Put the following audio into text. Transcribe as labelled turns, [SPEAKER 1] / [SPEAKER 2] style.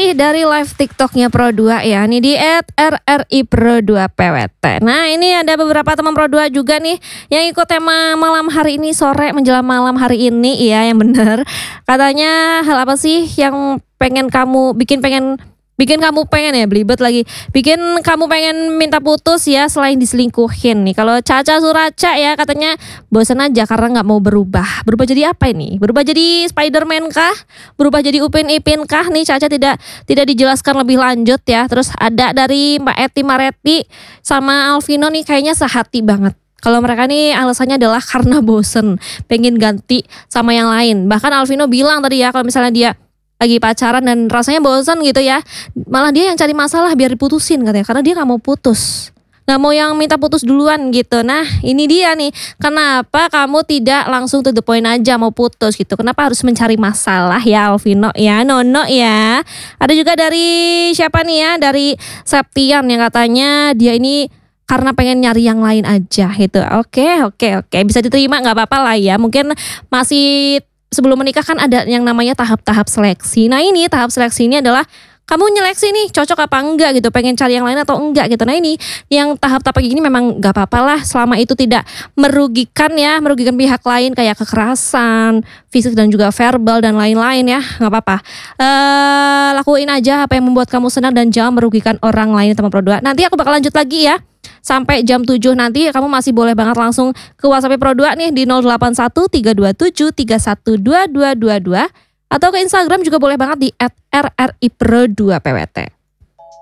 [SPEAKER 1] nih dari live TikToknya Pro2 ya, nih di @RRI Pro2PWT. Nah ini ada beberapa teman Pro2 juga nih yang ikut tema malam hari ini, sore menjelang malam hari ini ya, yang bener. Katanya hal apa sih yang pengen kamu bikin kamu pengen ya, belibet lagi. Bikin kamu pengen minta putus ya selain diselingkuhin nih. Kalau Caca Suraca ya katanya bosan aja karena nggak mau berubah. Berubah jadi apa ini? Berubah jadi Spiderman kah? Berubah jadi Upin Ipin kah? Nih Caca tidak dijelaskan lebih lanjut ya. Terus ada dari Mbak Eti Mareti sama Alvino nih kayaknya sehati banget. Kalau mereka nih alasannya adalah karena bosen, pengen ganti sama yang lain. Bahkan Alvino bilang tadi ya kalau misalnya dia lagi pacaran dan rasanya bosan gitu ya, malah dia yang cari masalah biar diputusin katanya, karena dia gak mau putus, gak mau yang minta putus duluan gitu. Nah ini dia nih, kenapa kamu tidak langsung to the point aja mau putus gitu, kenapa harus mencari masalah ya Alvino ya, Nono ya. Ada juga dari siapa nih ya, dari Septian yang katanya dia ini karena pengen nyari yang lain aja gitu. Oke, bisa diterima, gak apa-apa lah ya, mungkin masih sebelum menikah kan ada yang namanya tahap-tahap seleksi. Nah ini tahap seleksi ini adalah kamu nyeleksi nih cocok apa enggak gitu, pengen cari yang lain atau enggak gitu. Nah ini yang tahap-tahap kayak gini memang gak apa-apa lah selama itu tidak merugikan ya, merugikan pihak lain kayak kekerasan fisik dan juga verbal dan lain-lain ya, gak apa-apa. Lakuin aja apa yang membuat kamu senang dan jangan merugikan orang lain teman Pro2. Nanti aku bakal lanjut lagi ya. Sampai jam 7 nanti kamu masih boleh banget langsung ke WhatsApp Pro2 nih di 081 327 312222 atau ke Instagram juga boleh banget di @RRI Pro2PWT.